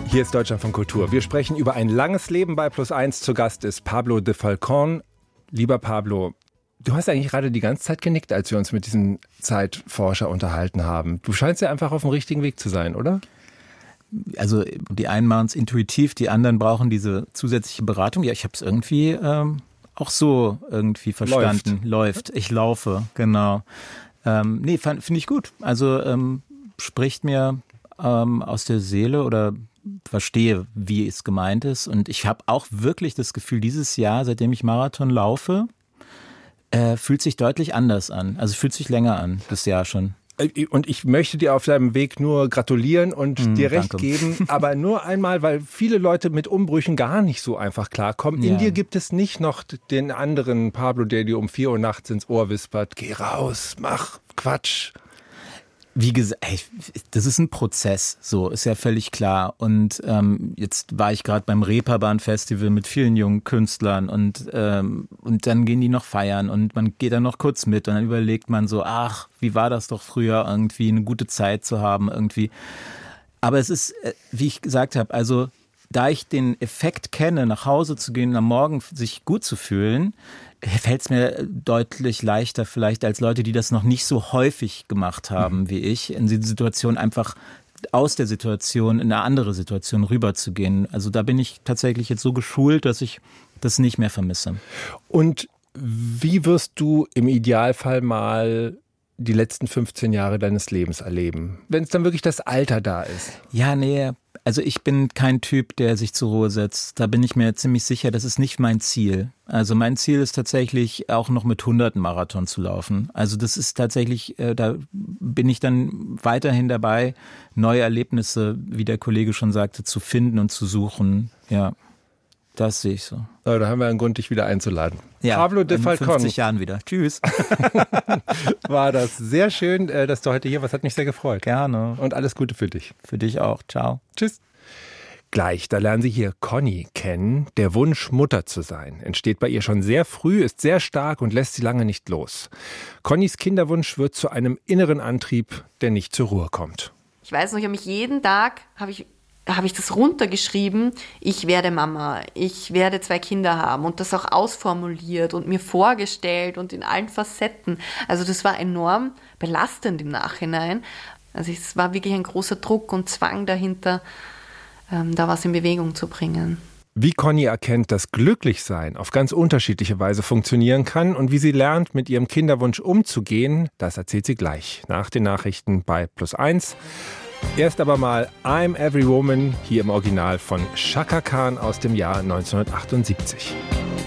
Hier ist Deutschland von Kultur. Wir sprechen über ein langes Leben bei Plus1. Zu Gast ist Pablo de Falcón. Lieber Pablo, du hast eigentlich gerade die ganze Zeit genickt, als wir uns mit diesem Zeitforscher unterhalten haben. Du scheinst ja einfach auf dem richtigen Weg zu sein, oder? Also die einen machen es intuitiv, die anderen brauchen diese zusätzliche Beratung. Ja, ich habe es irgendwie auch so irgendwie verstanden. Läuft. Ich laufe, genau. Finde ich gut. Also spricht mir aus der Seele oder verstehe, wie es gemeint ist. Und ich habe auch wirklich das Gefühl, dieses Jahr, seitdem ich Marathon laufe, fühlt sich deutlich anders an. Also fühlt sich länger an, das Jahr schon. Und ich möchte dir auf deinem Weg nur gratulieren und dir recht geben, aber nur einmal, weil viele Leute mit Umbrüchen gar nicht so einfach klarkommen. In dir gibt es nicht noch den anderen Pablo, der dir um 4 Uhr nachts ins Ohr wispert, geh raus, mach Quatsch. Wie gesagt, das ist ein Prozess, so ist ja völlig klar. Und jetzt war ich gerade beim Reeperbahn-Festival mit vielen jungen Künstlern und dann gehen die noch feiern und man geht dann noch kurz mit und dann überlegt man so, ach, wie war das doch früher irgendwie, eine gute Zeit zu haben irgendwie. Aber es ist, wie ich gesagt habe, also da ich den Effekt kenne, nach Hause zu gehen und am Morgen sich gut zu fühlen, fällt es mir deutlich leichter vielleicht als Leute, die das noch nicht so häufig gemacht haben wie ich, in die Situation einfach aus der Situation in eine andere Situation rüberzugehen. Also da bin ich tatsächlich jetzt so geschult, dass ich das nicht mehr vermisse. Und wie wirst du im Idealfall mal die letzten 15 Jahre deines Lebens erleben, wenn es dann wirklich das Alter da ist? Ja, nee, also ich bin kein Typ, der sich zur Ruhe setzt. Da bin ich mir ziemlich sicher, das ist nicht mein Ziel. Also mein Ziel ist tatsächlich auch noch mit 100 Marathon zu laufen. Also das ist tatsächlich, da bin ich dann weiterhin dabei, neue Erlebnisse, wie der Kollege schon sagte, zu finden und zu suchen. Ja, das sehe ich so. Da haben wir einen Grund, dich wieder einzuladen. Ja, Pablo de Falcón. In 50 Jahren wieder. Tschüss. War das sehr schön, dass du heute hier warst. Hat mich sehr gefreut. Gerne. Und alles Gute für dich. Für dich auch. Ciao. Tschüss. Gleich, da lernen Sie hier Conny kennen. Der Wunsch, Mutter zu sein, entsteht bei ihr schon sehr früh, ist sehr stark und lässt sie lange nicht los. Connys Kinderwunsch wird zu einem inneren Antrieb, der nicht zur Ruhe kommt. Ich weiß noch, ich habe mich jeden Tag, habe ich das runtergeschrieben, ich werde Mama, ich werde 2 Kinder haben und das auch ausformuliert und mir vorgestellt und in allen Facetten. Also das war enorm belastend im Nachhinein. Also es war wirklich ein großer Druck und Zwang dahinter, da was in Bewegung zu bringen. Wie Conny erkennt, dass Glücklichsein auf ganz unterschiedliche Weise funktionieren kann und wie sie lernt, mit ihrem Kinderwunsch umzugehen, das erzählt sie gleich nach den Nachrichten bei Plus1. Erst aber mal I'm Every Woman, hier im Original von Chaka Khan aus dem Jahr 1978.